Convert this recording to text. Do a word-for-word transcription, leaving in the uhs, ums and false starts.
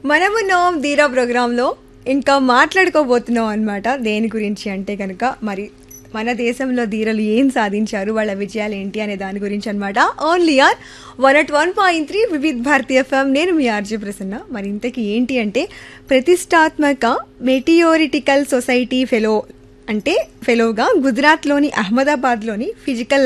మనమున్నాం ధీరా ప్రోగ్రాంలో ఇంకా మాట్లాడుకోబోతున్నాం అనమాట. దేని గురించి అంటే కనుక మరి మన దేశంలో ధీరలు ఏం సాధించారు, వాళ్ళ విజయాలు ఏంటి అనే దాని గురించి అనమాట. Only are one at one point three Vividh Bharati FM. నేను మీ ఆర్జే ప్రసన్న. మరి ఇంతకీ ఏంటి అంటే ప్రతిష్టాత్మక మెటియోరిటికల్ సొసైటీ ఫెలో అంటే ఫెలోగా గుజరాత్లోని అహ్మదాబాద్లోని ఫిజికల్